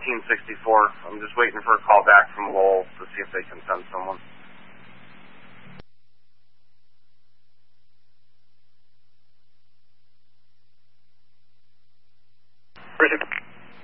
1464. I'm just waiting for a call back from Lowell to see if they can send someone.